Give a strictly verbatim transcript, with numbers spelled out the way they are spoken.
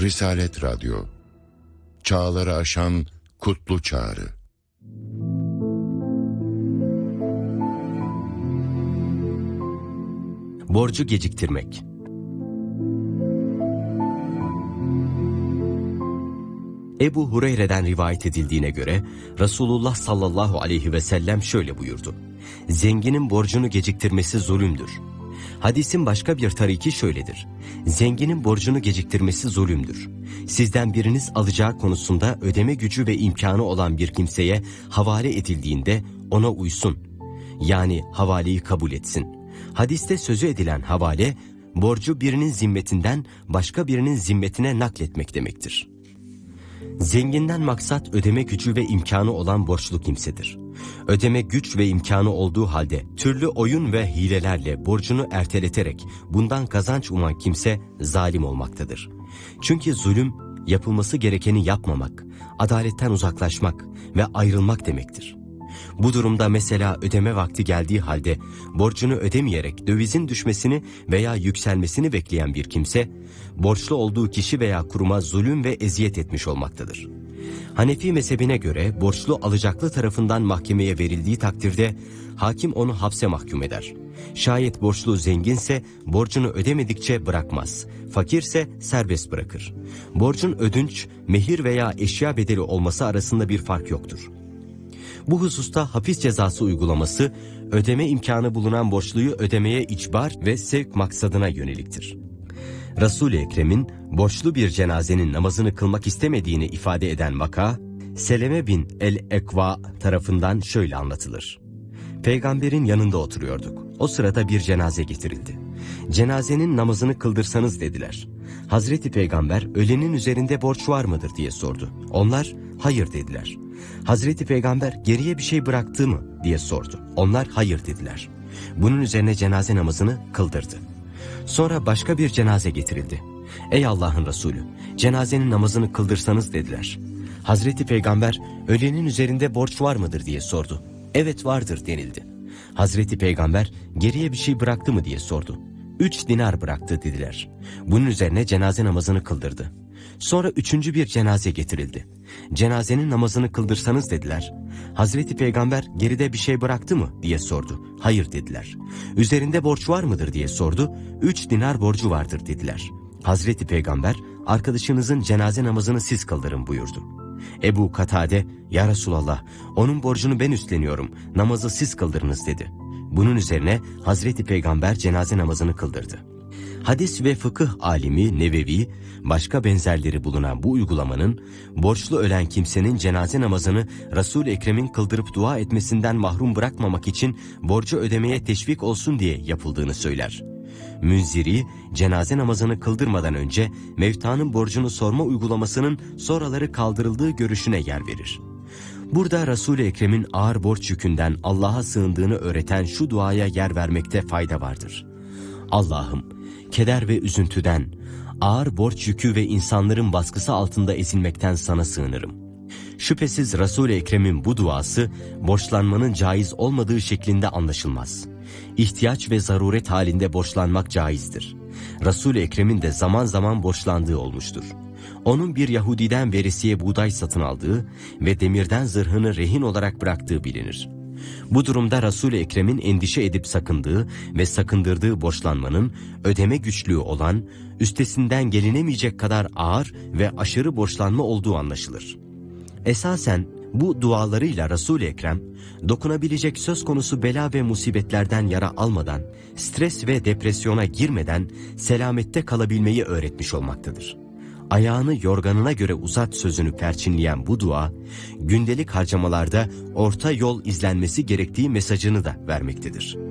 Risalet Radyo, çağları aşan kutlu çağrı. Borcu geciktirmek. Ebu Hureyre'den rivayet edildiğine göre Resulullah sallallahu aleyhi ve sellem şöyle buyurdu: Zenginin borcunu geciktirmesi zulümdür. Hadisin başka bir tariki şöyledir: Zenginin borcunu geciktirmesi zulümdür. Sizden biriniz alacağı konusunda ödeme gücü ve imkanı olan bir kimseye havale edildiğinde ona uysun. Yani havaleyi kabul etsin. Hadiste sözü edilen havale, borcu birinin zimmetinden başka birinin zimmetine nakletmek demektir. Zenginden maksat ödeme gücü ve imkanı olan borçlu kimsedir. Ödeme güç ve imkanı olduğu halde türlü oyun ve hilelerle borcunu erteleterek bundan kazanç uman kimse zalim olmaktadır. Çünkü zulüm yapılması gerekeni yapmamak, adaletten uzaklaşmak ve ayrılmak demektir. Bu durumda mesela ödeme vakti geldiği halde borcunu ödemeyerek dövizin düşmesini veya yükselmesini bekleyen bir kimse, borçlu olduğu kişi veya kuruma zulüm ve eziyet etmiş olmaktadır. Hanefi mezhebine göre borçlu alacaklı tarafından mahkemeye verildiği takdirde hakim onu hapse mahkum eder. Şayet borçlu zenginse borcunu ödemedikçe bırakmaz, fakirse serbest bırakır. Borcun ödünç, mehir veya eşya bedeli olması arasında bir fark yoktur. Bu hususta hapis cezası uygulaması, ödeme imkanı bulunan borçluyu ödemeye icbar ve sevk maksadına yöneliktir. Resul-i Ekrem'in borçlu bir cenazenin namazını kılmak istemediğini ifade eden vaka, Seleme bin el-Ekva tarafından şöyle anlatılır. Peygamberin yanında oturuyorduk. O sırada bir cenaze getirildi. Cenazenin namazını kıldırsanız dediler. Hazreti Peygamber ölenin üzerinde borç var mıdır diye sordu. Onlar hayır dediler. Hazreti Peygamber geriye bir şey bıraktı mı diye sordu. Onlar hayır dediler. Bunun üzerine cenaze namazını kıldırdı. Sonra başka bir cenaze getirildi. Ey Allah'ın Resulü, cenazenin namazını kıldırsanız dediler. Hazreti Peygamber ölenin üzerinde borç var mıdır diye sordu. Evet vardır denildi. Hazreti Peygamber geriye bir şey bıraktı mı diye sordu. Üç dinar bıraktı dediler. Bunun üzerine cenaze namazını kıldırdı. Sonra üçüncü bir cenaze getirildi. Cenazenin namazını kıldırsanız dediler. Hazreti Peygamber geride bir şey bıraktı mı diye sordu. Hayır dediler. Üzerinde borç var mıdır diye sordu. Üç dinar borcu vardır dediler. Hazreti Peygamber arkadaşınızın cenaze namazını siz kıldırın buyurdu. Ebu Katade, ya Resulallah, onun borcunu ben üstleniyorum, namazı siz kıldırınız dedi. Bunun üzerine Hazreti Peygamber cenaze namazını kıldırdı. Hadis ve fıkıh alimi Nevevi, başka benzerleri bulunan bu uygulamanın, borçlu ölen kimsenin cenaze namazını Resul-i Ekrem'in kıldırıp dua etmesinden mahrum bırakmamak için borcu ödemeye teşvik olsun diye yapıldığını söyler. Münziri, cenaze namazını kıldırmadan önce mevtanın borcunu sorma uygulamasının sonraları kaldırıldığı görüşüne yer verir. Burada Resul-i Ekrem'in ağır borç yükünden Allah'a sığındığını öğreten şu duaya yer vermekte fayda vardır. Allah'ım, keder ve üzüntüden, ağır borç yükü ve insanların baskısı altında ezilmekten sana sığınırım. Şüphesiz Resul-i Ekrem'in bu duası, borçlanmanın caiz olmadığı şeklinde anlaşılmaz. İhtiyaç ve zaruret halinde borçlanmak caizdir. Resul-i Ekrem'in de zaman zaman borçlandığı olmuştur. Onun bir Yahudiden veresiye buğday satın aldığı ve demirden zırhını rehin olarak bıraktığı bilinir. Bu durumda Resul-i Ekrem'in endişe edip sakındığı ve sakındırdığı borçlanmanın ödeme güçlüğü olan, üstesinden gelinemeyecek kadar ağır ve aşırı borçlanma olduğu anlaşılır. Esasen bu dualarıyla Resul-i Ekrem, dokunabilecek söz konusu bela ve musibetlerden yara almadan, stres ve depresyona girmeden selamette kalabilmeyi öğretmiş olmaktadır. Ayağını yorganına göre uzat sözünü perçinleyen bu dua, gündelik harcamalarda orta yol izlenmesi gerektiği mesajını da vermektedir.